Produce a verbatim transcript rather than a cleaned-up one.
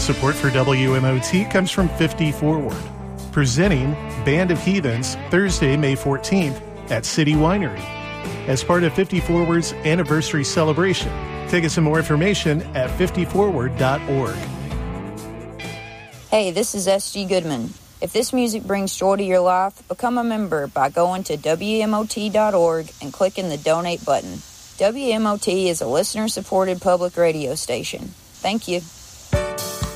Support for W M O T comes from fifty Forward, presenting Band of Heathens Thursday, May fourteenth at City Winery as part of fifty Forward's anniversary celebration. Tickets and more information at fifty forward dot org. Hey, this is S G Goodman. If this music brings joy to your life, become a member by going to W M O T dot org and clicking the donate button. W M O T is a listener-supported public radio station. Thank you.